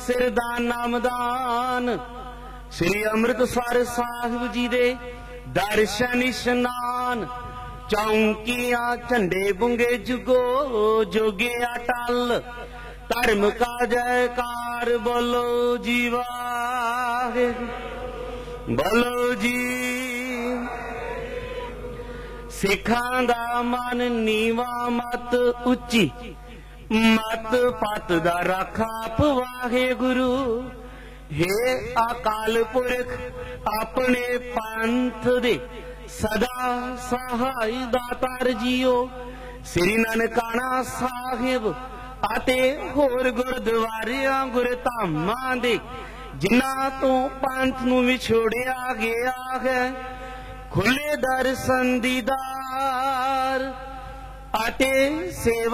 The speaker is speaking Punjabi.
ਸਿਰ ਦਾ ਨਾਮਦਾਨ। ਸ੍ਰੀ ਅੰਮ੍ਰਿਤਸਰ ਸਾਹਿਬ ਜੀ ਦੇ ਦਰਸ਼ਨ ਇਸ਼ਨਾਨ। ਚੌਂਕੀਆਂ ਝੰਡੇ ਬੁੰਗੇ ਜੁਗੋ ਜੋਗਿਆ ਟਲ। ਧਰਮ ਕਾ ਜੈਕਾਰ ਬੋਲੋ ਜੀ ਵਾਹਿਗੁਰੂ ਬੋਲੋ ਜੀ। ਸਿੱਖਾਂ ਦਾ ਮਨ ਨੀਵਾਂ ਮਤ ਉੱਚੀ, ਮਤ ਪਤ ਦਾ ਰਾਖਾ ਆਪ ਵਾਹਿਗੁਰੂ। ਹੇ ਅਕਾਲ ਪੁਰਖ ਆਪਣੇ ਪੰਥ ਦੇ ਸਦਾ ਸਹਾਈ ਦਾਤਾਰ ਜੀਓ। ਸ੍ਰੀ ਨਨਕਾਣਾ ਸਾਹਿਬ ਅਤੇ ਹੋਰ ਗੁਰਦੁਆਰਿਆਂ ਗੁਰਧਾਮਾਂ ਦੇ ਜਿਨ੍ਹਾਂ ਤੋਂ ਪੰਥ ਨੂੰ ਵਿਛੋੜਿਆ ਗਿਆ ਹੈ, ਖੁੱਲੇ ਦਰਸ਼ਨ ਦੀਦਾਰ ਅਤੇ ਸੇਵਾ